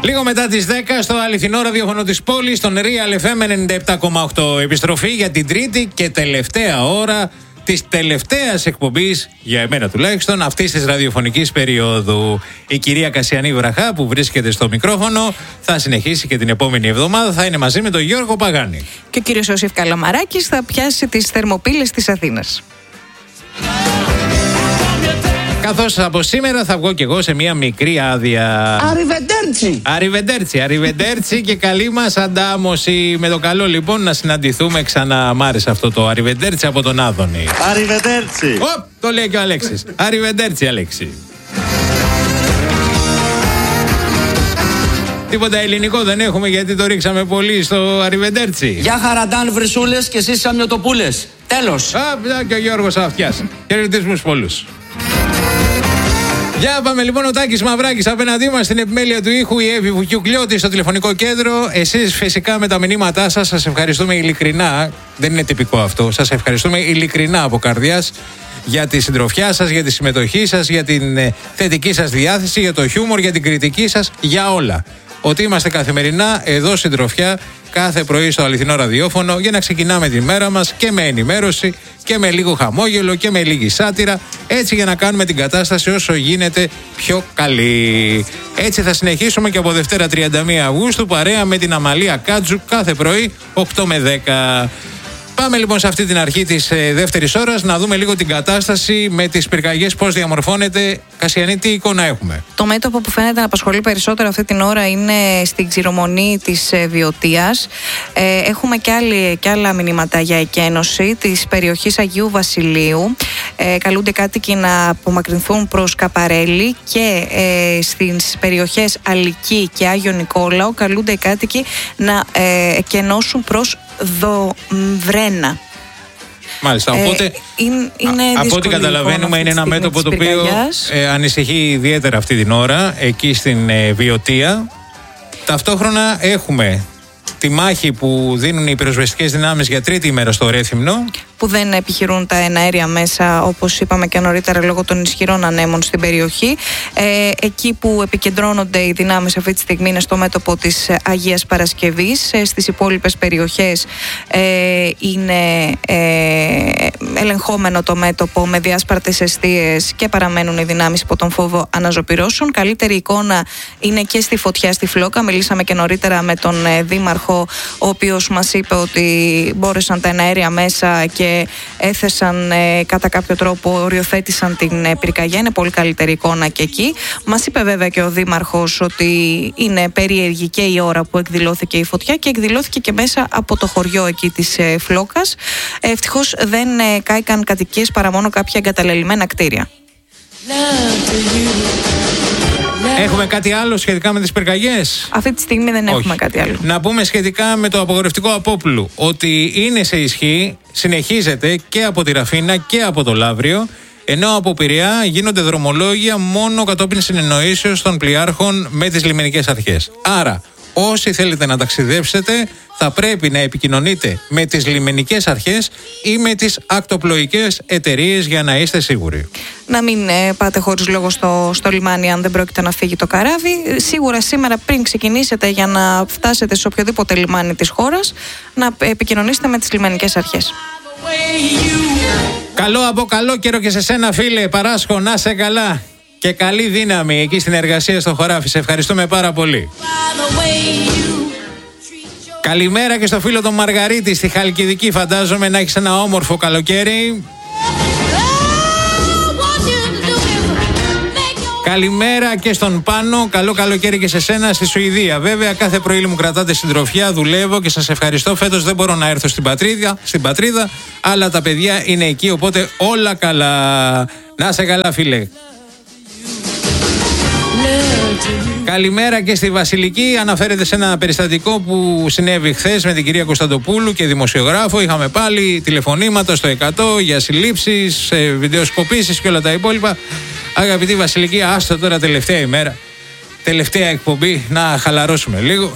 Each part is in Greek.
Λίγο μετά τις 10 στο αληθινό ραδιόφωνο της πόλης, στον Real FM 97,8. Επιστροφή για την τρίτη και τελευταία ώρα της τελευταίας εκπομπής, για εμένα τουλάχιστον, αυτής της ραδιοφωνικής περίοδου. Η κυρία Κασιανή Βραχά, που βρίσκεται στο μικρόφωνο, θα συνεχίσει και την επόμενη εβδομάδα. Θα είναι μαζί με τον Γιώργο Παγάνη. Και ο κύριος Ιωσήφ Καλαμαράκης θα πιάσει τις θερμοπύλες της Αθήνας. Καθώς από σήμερα θα βγω κι εγώ σε μια μικρή άδεια. Αριβεντέρτσι και καλή μας αντάμωση. Με το καλό λοιπόν να συναντηθούμε ξανά. Μ' άρεσε αυτό το αριβεντέρτσι από τον Άδωνη. Αριβεντέρτσι. Το λέει και ο Αλέξης. Αριβεντέρτσι, Αλέξη. Τίποτα ελληνικό δεν έχουμε, γιατί το ρίξαμε πολύ στο αριβεντέρτσι. Γεια χαραντάν βρυσούλες και εσείς σαμιωτοπούλες. Τέλος. Και ο Γιώργος Αυτιάς. Χαιρετισμούς πολλούς. Για πάμε λοιπόν, ο Τάκης Μαυράκης απέναντί μας στην επιμέλεια του ήχου, η Εύη Βουκιουκλιώτη στο τηλεφωνικό κέντρο. Εσείς φυσικά με τα μηνύματά σας, σας ευχαριστούμε ειλικρινά. Δεν είναι τυπικό αυτό. Σας ευχαριστούμε ειλικρινά από καρδιάς για τη συντροφιά σας, για τη συμμετοχή σας, για την θετική σας διάθεση, για το χιούμορ, για την κριτική σας, για όλα. Ότι είμαστε καθημερινά εδώ συντροφιά κάθε πρωί στο αληθινό ραδιόφωνο για να ξεκινάμε τη μέρα μας και με ενημέρωση και με λίγο χαμόγελο και με λίγη σάτυρα, έτσι για να κάνουμε την κατάσταση όσο γίνεται πιο καλή. Έτσι θα συνεχίσουμε και από Δευτέρα 31 Αυγούστου παρέα με την Αμαλία Κάτζου κάθε πρωί 8 με 10. Πάμε λοιπόν σε αυτή την αρχή της δεύτερης ώρας να δούμε λίγο την κατάσταση με τις πυρκαγιές, πώς διαμορφώνεται. Κασιανή, τι εικόνα έχουμε? Το μέτωπο που φαίνεται να απασχολεί περισσότερο αυτή την ώρα είναι στην Ξηρομονή της Βιωτίας. Έχουμε και άλλα μηνύματα για εκένωση της περιοχής Αγίου Βασιλείου. Καλούνται κάτοικοι να απομακρυνθούν προς Καπαρέλη, και στις περιοχές Αλική και Άγιο Νικόλαο καλούνται οι κάτοικοι να εκενώσουν προς Δοβρένα. Μάλιστα, οπότε από ό,τι καταλαβαίνουμε είναι ένα μέτωπο το οποίο ανησυχεί ιδιαίτερα αυτή την ώρα εκεί στην Βιωτία. Ταυτόχρονα έχουμε τη μάχη που δίνουν οι πυροσβεστικές δυνάμεις για τρίτη ημέρα στο Ρέθυμνο, που δεν επιχειρούν τα εναέρια μέσα, όπως είπαμε και νωρίτερα, λόγω των ισχυρών ανέμων στην περιοχή. Εκεί που επικεντρώνονται οι δυνάμεις αυτή τη στιγμή είναι στο μέτωπο της Αγίας Παρασκευής. Στις υπόλοιπες περιοχές είναι ελεγχόμενο το μέτωπο με διάσπαρτες εστίες και παραμένουν οι δυνάμεις υπό τον φόβο αναζωπυρώσεων. Καλύτερη εικόνα είναι και στη Φωτιά στη Φλόκα. Μιλήσαμε και νωρίτερα με τον δήμαρχο, ο οποίος μας είπε ότι μπόρεσαν τα εναέρια μέσα και έθεσαν κατά κάποιο τρόπο, οριοθέτησαν την πυρκαγιά. Είναι πολύ καλύτερη εικόνα και εκεί. Μας είπε βέβαια και ο δήμαρχος ότι είναι περίεργη και η ώρα που εκδηλώθηκε η φωτιά και εκδηλώθηκε και μέσα από το χωριό εκεί της Φλόκας. Ευτυχώς δεν κάηκαν κατοικίες παρά μόνο κάποια εγκαταλελειμμένα κτίρια. Έχουμε κάτι άλλο σχετικά με τις πυρκαγιές? Αυτή τη στιγμή δεν έχουμε κάτι άλλο. Να πούμε σχετικά με το απογορευτικό Απόπλου ότι είναι σε ισχύ, συνεχίζεται και από τη Ραφίνα και από το Λαύριο, ενώ από Πειραιά γίνονται δρομολόγια μόνο κατόπιν συνεννοήσεως των πλοιάρχων με τις λιμενικές αρχές. Άρα, όσοι θέλετε να ταξιδέψετε, θα πρέπει να επικοινωνείτε με τις λιμενικές αρχές ή με τις ακτοπλοϊκές εταιρείες για να είστε σίγουροι. Να μην πάτε χωρίς λόγο στο λιμάνι αν δεν πρόκειται να φύγει το καράβι. Σίγουρα σήμερα πριν ξεκινήσετε για να φτάσετε σε οποιοδήποτε λιμάνι της χώρας, να επικοινωνήσετε με τις λιμενικές αρχές. Καλό από καλό καιρό και σε σένα, φίλε Παράσχο, να σε καλά και καλή δύναμη εκεί στην εργασία στο χωράφι. Σε ευχαριστούμε πάρα πολύ. Καλημέρα και στο φίλο τον Μαργαρίτη στη Χαλκιδική. Φαντάζομαι να έχεις ένα όμορφο καλοκαίρι. Καλημέρα και στον Πάνο. Καλό καλοκαίρι και σε σένα στη Σουηδία. Βέβαια, κάθε πρωί μου κρατάτε συντροφιά, δουλεύω και σας ευχαριστώ. Φέτος δεν μπορώ να έρθω στην πατρίδα, αλλά τα παιδιά είναι εκεί, οπότε όλα καλά. Να σε καλά, φίλε. Καλημέρα και στη Βασιλική. Αναφέρεται σε ένα περιστατικό που συνέβη χθες με την κυρία Κωνσταντοπούλου και δημοσιογράφο. Είχαμε πάλι τηλεφωνήματα στο 100 για συλλήψεις, βιντεοσκοπήσεις και όλα τα υπόλοιπα. Αγαπητή Βασιλική, άστο τώρα, τελευταία ημέρα, τελευταία εκπομπή, να χαλαρώσουμε λίγο.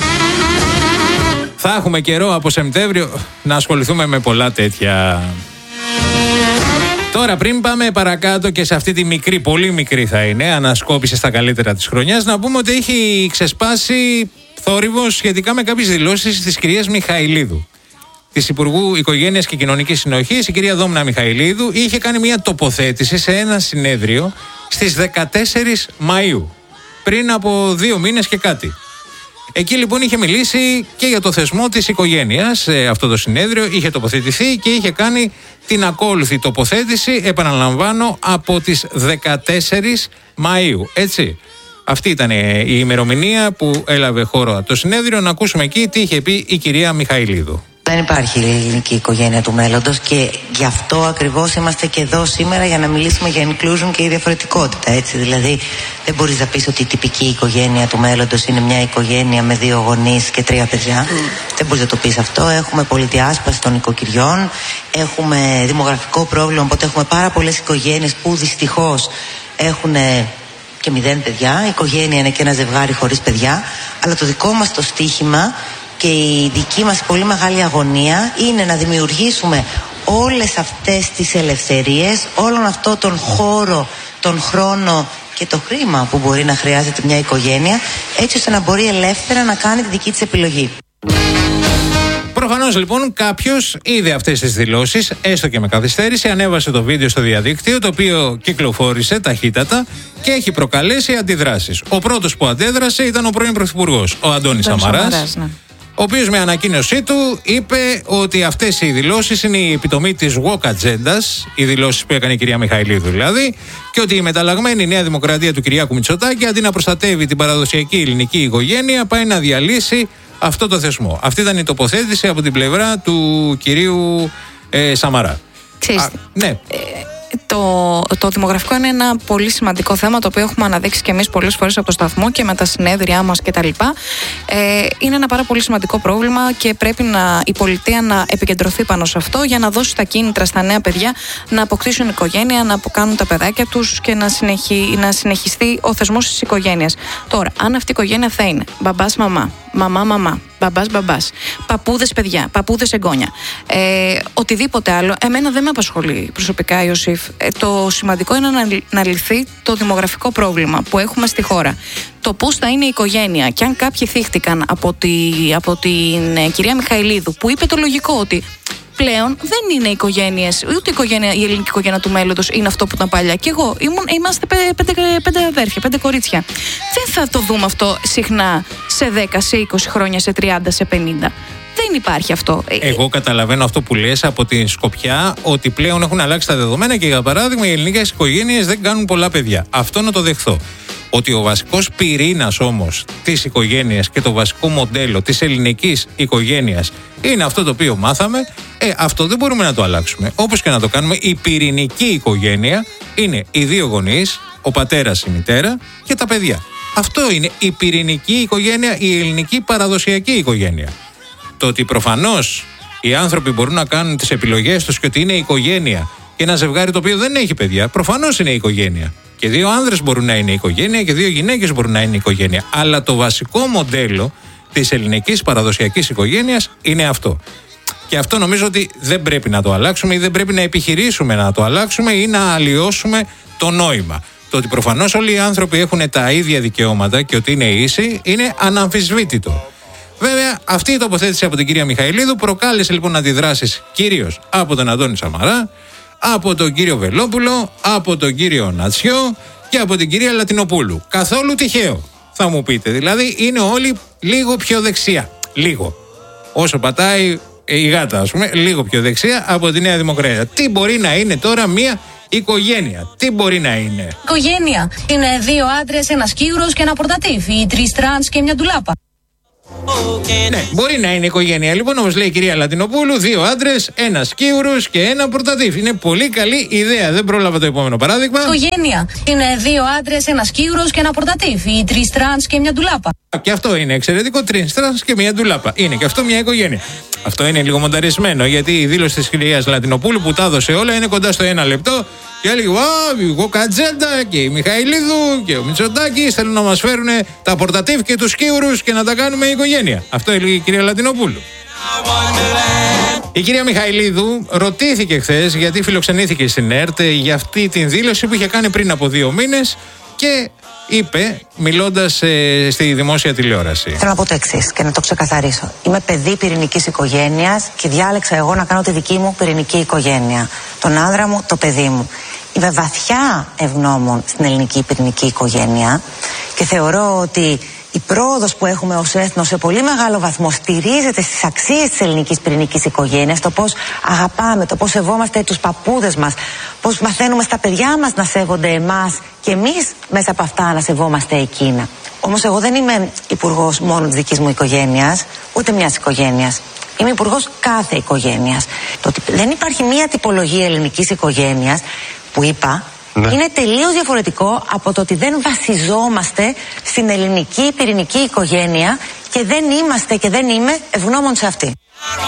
Θα έχουμε καιρό από Σεπτέμβριο να ασχοληθούμε με πολλά τέτοια. Τώρα, πριν πάμε παρακάτω και σε αυτή τη μικρή, πολύ μικρή θα είναι, ανασκόπηση στα καλύτερα της χρονιάς, να πούμε ότι έχει ξεσπάσει θόρυβος σχετικά με κάποιες δηλώσεις της κυρίας Μιχαηλίδου, της Υπουργού Οικογένειας και Κοινωνικής Συνοχής. Η κυρία Δόμνα Μιχαηλίδου είχε κάνει μια τοποθέτηση σε ένα συνέδριο στις 14 Μαΐου, πριν από 2 μήνες και κάτι. Εκεί λοιπόν είχε μιλήσει και για το θεσμό της οικογένειας σε αυτό το συνέδριο, είχε τοποθετηθεί και είχε κάνει την ακόλουθη τοποθέτηση, επαναλαμβάνω, από τις 14 Μαΐου, έτσι. Αυτή ήταν η ημερομηνία που έλαβε χώρο το συνέδριο. Να ακούσουμε εκεί τι είχε πει η κυρία Μιχαηλίδου. Δεν υπάρχει η ελληνική οικογένεια του μέλλοντος και γι' αυτό ακριβώς είμαστε και εδώ σήμερα, για να μιλήσουμε για inclusion και η διαφορετικότητα, έτσι. Δηλαδή δεν μπορείς να πεις ότι η τυπική οικογένεια του μέλλοντος είναι μια οικογένεια με 2 γονείς και 3 παιδιά. Δεν μπορείς να το πεις αυτό. Έχουμε πολυδιάσπαση των οικοκυριών, έχουμε δημογραφικό πρόβλημα, οπότε έχουμε πάρα πολλές οικογένειες που δυστυχώς έχουν και 0 παιδιά. Η οικογένεια είναι και ένα ζευγάρι χωρίς παιδιά. Αλλά το δικό μας το στίχημα και η δική μας πολύ μεγάλη αγωνία είναι να δημιουργήσουμε όλες αυτές τις ελευθερίες, όλον αυτό τον χώρο, τον χρόνο και το χρήμα που μπορεί να χρειάζεται μια οικογένεια, έτσι ώστε να μπορεί ελεύθερα να κάνει τη δική της επιλογή. Προφανώς λοιπόν κάποιος είδε αυτές τις δηλώσεις, έστω και με καθυστέρηση, ανέβασε το βίντεο στο διαδίκτυο, το οποίο κυκλοφόρησε ταχύτατα και έχει προκαλέσει αντιδράσεις. Ο πρώτος που αντέδρασε ήταν ο πρώην Πρωθυπουργός, ο Αντώνης Σαμαράς, ναι, ο οποίος με ανακοίνωσή του είπε ότι αυτές οι δηλώσεις είναι η επιτομή της woke ατζέντας, οι δηλώσεις που έκανε η κυρία Μιχαηλίδου δηλαδή, και ότι η μεταλλαγμένη Νέα Δημοκρατία του Κυριάκου Μητσοτάκη, αντί να προστατεύει την παραδοσιακή ελληνική οικογένεια, πάει να διαλύσει αυτό το θεσμό. Αυτή ήταν η τοποθέτηση από την πλευρά του κυρίου Σαμαρά. Ναι. Το δημογραφικό είναι ένα πολύ σημαντικό θέμα, το οποίο έχουμε αναδείξει και εμείς πολλές φορές από το σταθμό και με τα συνέδριά μας κτλ. Είναι ένα πάρα πολύ σημαντικό πρόβλημα και πρέπει η πολιτεία να επικεντρωθεί πάνω σε αυτό, για να δώσει τα κίνητρα στα νέα παιδιά να αποκτήσουν οικογένεια, να αποκάνουν τα παιδάκια τους και να συνεχιστεί ο θεσμός της οικογένειας. Τώρα, αν αυτή η οικογένεια θα είναι μπαμπάς μαμά, μαμά μαμά, μπαμπάς, παππούδες παιδιά, παππούδες εγγόνια, οτιδήποτε άλλο, εμένα δεν με απασχολεί προσωπικά, Ιωσήφ. Το σημαντικό είναι να λυθεί το δημογραφικό πρόβλημα που έχουμε στη χώρα. Το πώς θα είναι η οικογένεια, και αν κάποιοι θύχτηκαν από την κυρία Μιχαηλίδου, που είπε το λογικό ότι πλέον δεν είναι οικογένειες, ούτε η ελληνική οικογένεια του μέλλοντος είναι αυτό που ήταν παλιά. Και εγώ είμαστε 5 αδέρφια, 5 κορίτσια. Δεν θα το δούμε αυτό συχνά σε 10, σε 20 χρόνια, σε 30, σε 50. Δεν υπάρχει αυτό. Εγώ καταλαβαίνω αυτό που λες από την σκοπιά ότι πλέον έχουν αλλάξει τα δεδομένα και για παράδειγμα οι ελληνικές οικογένειες δεν κάνουν πολλά παιδιά. Αυτό να το δεχθώ. Ότι ο βασικός πυρήνας όμως της οικογένειας και το βασικό μοντέλο της ελληνικής οικογένειας είναι αυτό το οποίο μάθαμε, αυτό δεν μπορούμε να το αλλάξουμε. Όπως και να το κάνουμε, η πυρηνική οικογένεια είναι οι 2 γονείς, ο πατέρας, η μητέρα και τα παιδιά. Αυτό είναι η πυρηνική οικογένεια, η ελληνική παραδοσιακή οικογένεια. Το ότι προφανώς οι άνθρωποι μπορούν να κάνουν τις επιλογές τους και ότι είναι οικογένεια και ένα ζευγάρι το οποίο δεν έχει παιδιά, προφανώς είναι οικογένεια. Και 2 άνδρες μπορούν να είναι οικογένεια και 2 γυναίκες μπορούν να είναι οικογένεια. Αλλά το βασικό μοντέλο της ελληνικής παραδοσιακής οικογένειας είναι αυτό. Και αυτό νομίζω ότι δεν πρέπει να το αλλάξουμε ή δεν πρέπει να επιχειρήσουμε να το αλλάξουμε ή να αλλοιώσουμε το νόημα. Το ότι προφανώς όλοι οι άνθρωποι έχουν τα ίδια δικαιώματα και ότι είναι ίσοι είναι αναμφισβήτητο. Βέβαια, αυτή η τοποθέτηση από την κυρία Μιχαηλίδου προκάλεσε λοιπόν αντιδράσεις κυρίως από τον Αντώνη Σαμαρά, από τον κύριο Βελόπουλο, από τον κύριο Νατσιό και από την κυρία Λατινοπούλου. Καθόλου τυχαίο, θα μου πείτε. Δηλαδή, είναι όλοι λίγο πιο δεξιά. Λίγο. Όσο πατάει η γάτα, ας πούμε, λίγο πιο δεξιά από τη Νέα Δημοκρατία. Τι μπορεί να είναι τώρα μια οικογένεια? Τι μπορεί να είναι? Οικογένεια είναι 2 άντρες, ένας κύουρος και ένα πορτατίφ, ή 3 τρανς και μια ντουλάπα. Ναι, μπορεί να είναι οικογένεια λοιπόν, όπως λέει η κυρία Λατινοπούλου, 2 άντρες, ένας κύουρος και ένα πορτατίφ. Είναι πολύ καλή ιδέα. Δεν πρόλαβα το επόμενο παράδειγμα. Οικογένεια είναι 2 άντρες, ένας κύουρος και ένα πορτατίφ, ή 3 τρανς και μια ντουλάπα. Και αυτό είναι εξαιρετικό. 3 τρανς και μια ντουλάπα. Είναι και αυτό μια οικογένεια. Αυτό είναι λίγο μονταρισμένο, γιατί η δήλωση της κυρίας Λατινοπούλου που τα έδωσε όλα είναι κοντά στο 1 λεπτό. Και έλεγε, εγώ Κατζέντα και η Μιχαηλίδου και ο Μητσοτάκης θέλουν να μας φέρουν τα πορτατίφ και τους κύουρους και να τα κάνουμε οικογένεια. Αυτό έλεγε η κυρία Λατινοπούλου. Η κυρία Μιχαηλίδου ρωτήθηκε χθες γιατί φιλοξενήθηκε στην ΕΡΤ για αυτή την δήλωση που είχε κάνει πριν από 2 μήνες και είπε, μιλώντας στη δημόσια τηλεόραση. Θέλω να πω το εξής και να το ξεκαθαρίσω. Είμαι παιδί πυρηνικής οικογένειας και διάλεξα εγώ να κάνω τη δική μου πυρηνική οικογένεια. Τον άνδρα μου, το παιδί μου. Είμαι βαθιά ευγνώμων στην ελληνική πυρηνική οικογένεια και θεωρώ ότι η πρόοδος που έχουμε ως έθνος σε πολύ μεγάλο βαθμό στηρίζεται στις αξίες της ελληνικής πυρηνικής οικογένειας, το πώς αγαπάμε, το πώς σεβόμαστε τους παππούδες μας, πώς μαθαίνουμε στα παιδιά μας να σέβονται εμάς και εμείς μέσα από αυτά να σεβόμαστε εκείνα. Όμως εγώ δεν είμαι υπουργός μόνο της δικής μου οικογένειας, ούτε μιας οικογένειας. Είμαι υπουργός κάθε οικογένειας. Το ότι δεν υπάρχει μία τυπολογία ελληνικής οικογένειας που είπα, είναι τελείως διαφορετικό από το ότι δεν βασιζόμαστε στην ελληνική πυρηνική οικογένεια και δεν είμαστε και δεν είμαι ευγνώμων σε αυτή.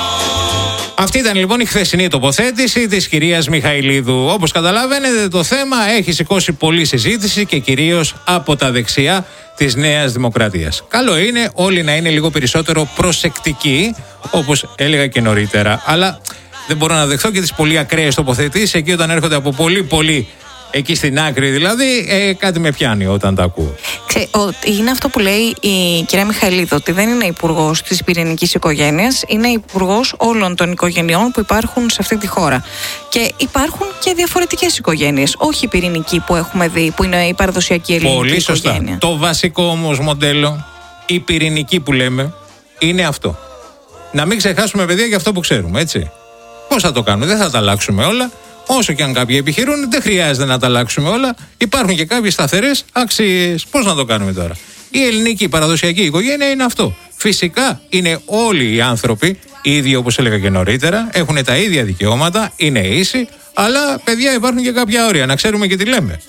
Αυτή ήταν λοιπόν η χθεσινή τοποθέτηση της κυρίας Μιχαηλίδου. Όπως καταλαβαίνετε, το θέμα έχει σηκώσει πολλή συζήτηση και κυρίως από τα δεξιά της Νέας Δημοκρατίας. Καλό είναι όλοι να είναι λίγο περισσότερο προσεκτικοί, όπως έλεγα και νωρίτερα. Αλλά δεν μπορώ να δεχθώ και τις πολύ ακραίες τοποθετήσεις εκεί όταν έρχονται από πολύ εκεί στην άκρη δηλαδή, κάτι με πιάνει όταν τα ακούω. Είναι αυτό που λέει η κυρία Μιχαηλίδου, ότι δεν είναι υπουργός της πυρηνικής οικογένειας, είναι υπουργός όλων των οικογενειών που υπάρχουν σε αυτή τη χώρα. Και υπάρχουν και διαφορετικές οικογένειες, όχι η πυρηνική που έχουμε δει, που είναι η παραδοσιακή ελληνική πολύ οικογένεια. Σωστά. Το βασικό όμως μοντέλο, η πυρηνική που λέμε, είναι αυτό. Να μην ξεχάσουμε, παιδιά, για αυτό που ξέρουμε, έτσι. Πώς θα το κάνουμε, δεν θα τα αλλάξουμε όλα. Όσο και αν κάποιοι επιχειρούν, δεν χρειάζεται να τα αλλάξουμε όλα. Υπάρχουν και κάποιες σταθερές αξίες. Πώς να το κάνουμε τώρα? Η ελληνική παραδοσιακή οικογένεια είναι αυτό. Φυσικά είναι όλοι οι άνθρωποι ίδιοι, όπως έλεγα και νωρίτερα, έχουν τα ίδια δικαιώματα, είναι ίσοι, αλλά παιδιά υπάρχουν και κάποια όρια, να ξέρουμε και τι λέμε.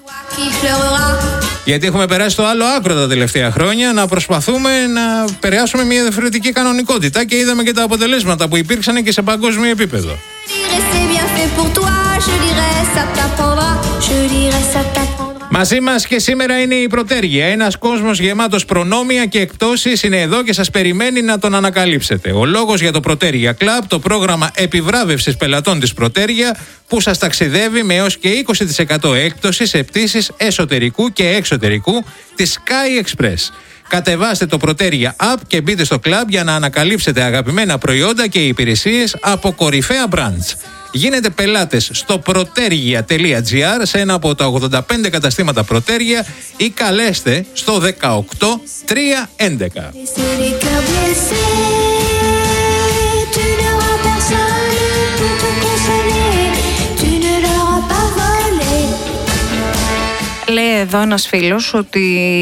Γιατί έχουμε περάσει το άλλο άκρο τα τελευταία χρόνια, να προσπαθούμε να περάσουμε μια διαφορετική κανονικότητα και είδαμε και τα αποτελέσματα που υπήρξαν και σε παγκόσμιο επίπεδο. Μαζί μας και σήμερα είναι η Πρωτέργεια. Ένας κόσμος γεμάτος προνόμια και εκπτώσεις είναι εδώ και σας περιμένει να τον ανακαλύψετε. Ο λόγος για το Πρωτέργεια Club, το πρόγραμμα επιβράβευσης πελατών της Πρωτέργεια, που σας ταξιδεύει με έως και 20% έκπτωση σε πτήσεις εσωτερικού και εξωτερικού της Sky Express. Κατεβάστε το Πρωτέργεια App και μπείτε στο club για να ανακαλύψετε αγαπημένα προϊόντα και υπηρεσίες από κορυφαία brands. Γίνετε πελάτες στο protergia.gr σε ένα από τα 85 καταστήματα Πρωτέργεια ή καλέστε στο 18311. Λέει εδώ ένας φίλος ότι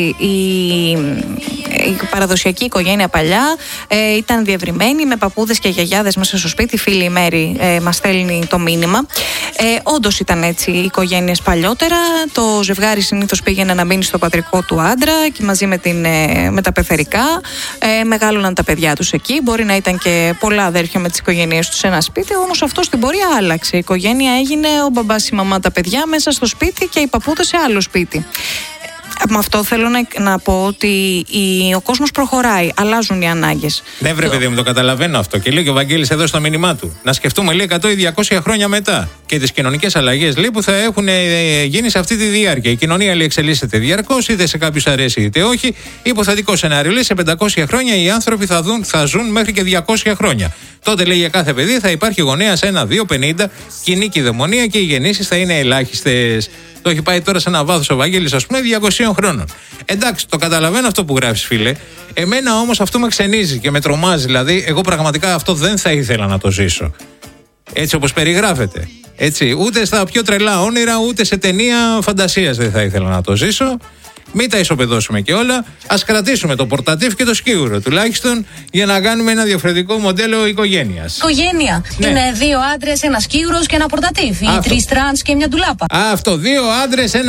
η παραδοσιακή οικογένεια παλιά ήταν διευρυμένη με παππούδες και γιαγιάδες μέσα στο σπίτι. Φίλη η Μέρη μας στέλνει το μήνυμα. Όντως ήταν έτσι οι οικογένειες παλιότερα. Το ζευγάρι συνήθως πήγαινε να μείνει στο πατρικό του άντρα και μαζί με τα πεθερικά. Μεγάλωναν τα παιδιά τους εκεί. Μπορεί να ήταν και πολλά αδέρφια με τις οικογένειές τους σε ένα σπίτι. Όμως αυτό στην πορεία άλλαξε. Η οικογένεια έγινε ο μπαμπάς, η μαμά, τα παιδιά μέσα στο σπίτι και οι παππούδες σε άλλο σπίτι. Με αυτό θέλω να πω ότι ο κόσμος προχωράει, αλλάζουν οι ανάγκες. Ναι, βρε παιδί μου, το καταλαβαίνω αυτό. Και λέει και ο Βαγγέλης εδώ στο μήνυμά του. Να σκεφτούμε, λέει, 100 ή 200 χρόνια μετά και τις κοινωνικές αλλαγές, λέει, που θα έχουν γίνει σε αυτή τη διάρκεια. Η κοινωνία, λέει, εξελίσσεται διαρκώς, είτε σε κάποιους αρέσει είτε όχι. Υποθετικό σενάριο, λέει, σε 500 χρόνια οι άνθρωποι θα ζουν μέχρι και 200 χρόνια. Τότε, λέει, για κάθε παιδί θα υπάρχει γονέας 1, 2, 50, κοινή κυδαιμονία και οι γεννήσεις θα είναι ελάχιστες. Το έχει πάει τώρα σε ένα βάθος ο Βαγγέλης, ας πούμε, 200 χρόνων. Εντάξει, το καταλαβαίνω αυτό που γράφεις, φίλε. Εμένα όμως αυτό με ξενίζει και με τρομάζει. Δηλαδή, εγώ πραγματικά αυτό δεν θα ήθελα να το ζήσω. Έτσι όπως περιγράφεται. Έτσι, ούτε στα πιο τρελά όνειρα, ούτε σε ταινία φαντασίας δεν θα ήθελα να το ζήσω. Μην τα ισοπεδώσουμε και όλα. Ας κρατήσουμε το πορτατίφ και το σκύουρο τουλάχιστον για να κάνουμε ένα διαφορετικό μοντέλο οικογένειας. Οικογένεια. Ναι. Είναι 2 άντρες, ένας σκύουρος και ένα πορτατίφ. Ή 3 τρανς και μια ντουλάπα. Αυτό, 2 άντρες, ένα